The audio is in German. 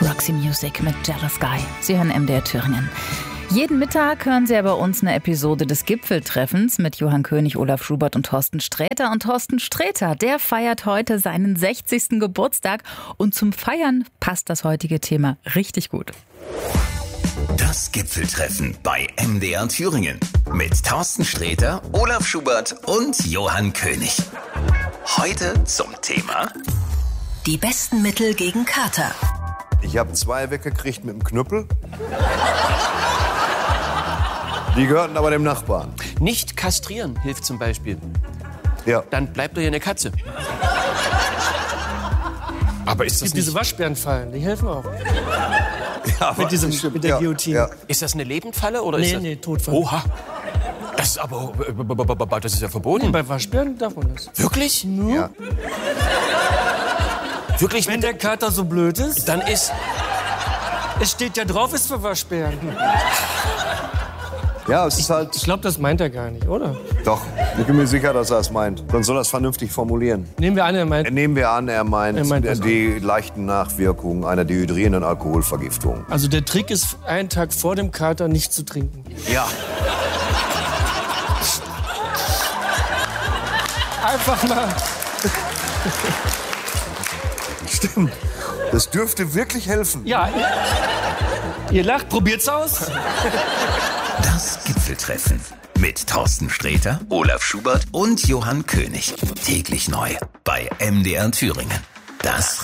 Roxy Music mit Jealous Guy. Sie hören MDR Thüringen. Jeden Mittag hören Sie ja bei uns eine Episode des Gipfeltreffens mit Johann König, Olaf Schubert und Thorsten Sträter. Und Thorsten Sträter, der feiert heute seinen 60. Geburtstag. Und zum Feiern passt das heutige Thema richtig gut. Das Gipfeltreffen bei MDR Thüringen mit Thorsten Sträter, Olaf Schubert und Johann König. Heute zum Thema: Die besten Mittel gegen Kater. Ich habe 2 weggekriegt mit dem Knüppel. Die gehörten aber dem Nachbarn. Nicht kastrieren hilft zum Beispiel. Ja. Dann bleibt doch hier eine Katze. Aber ist Es das gibt diese nicht... Waschbärenfallen, die helfen auch. Ja, Mit der Guillotine. Ja. Ist das eine Lebendfalle oder ist das... Nee, Todfall. Oha. Das ist aber... Das ist ja verboten. Bei Waschbären darf man das. Wirklich? Ja. Wirklich? Wenn der Kater so blöd ist, Dann ist... es steht ja drauf, ist für Waschbären. Ja, es ist halt... Ich glaube, das meint er gar nicht, oder? Doch, ich bin mir sicher, dass er es meint. Dann soll er es vernünftig formulieren. Nehmen wir an, er meint... Nehmen wir an, er meint das die leichten Nachwirkungen einer dehydrierenden Alkoholvergiftung. Also der Trick ist, einen Tag vor dem Kater nicht zu trinken. Ja. Einfach mal. Stimmt. Das dürfte wirklich helfen. Ja, ihr lacht, probiert's aus. Das Gipfeltreffen mit Thorsten Sträter, Olaf Schubert und Johann König. Täglich neu bei MDR Thüringen. Das